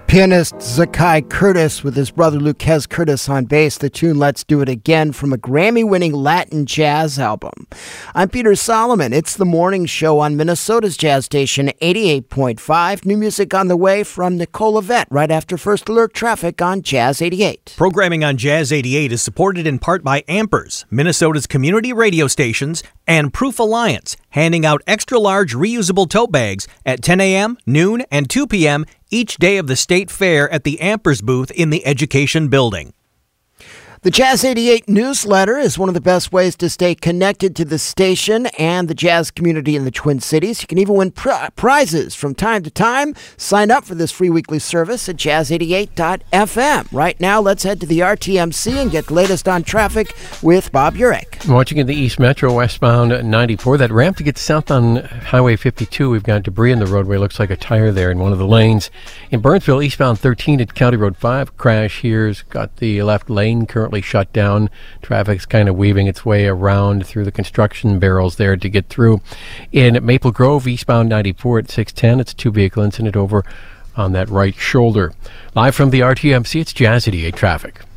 Pianist Zakai Curtis with his brother Lucas Curtis on bass. The tune Let's Do It Again from a Grammy-winning Latin jazz album. I'm Peter Solomon. It's the morning show on Minnesota's jazz station 88.5. New music on the way from Nicole Yvette right after First Alert Traffic on Jazz 88. Programming on Jazz 88 is supported in part by Ampers, Minnesota's community radio stations, and Proof Alliance, handing out extra-large reusable tote bags at 10 a.m., noon, and 2 p.m. each day of the State Fair at the Ampers booth in the Education Building. The Jazz 88 newsletter is one of the best ways to stay connected to the station and the jazz community in the Twin Cities. You can even win prizes from time to time. Sign up for this free weekly service at jazz88.fm. Right now, let's head to the RTMC and get the latest on traffic with Bob Urich. Watching in the East Metro, westbound 94. That ramp to get south on Highway 52, we've got debris in the roadway. Looks like a tire there in one of the lanes. In Burnsville, eastbound 13 at County Road 5. Crash here's got the left lane currently shut down. Traffic's kind of weaving its way around through the construction barrels there to get through. In Maple Grove, eastbound 94 at 610, it's a two-vehicle incident over on that right shoulder. Live from the RTMC, it's Jazz 88 traffic.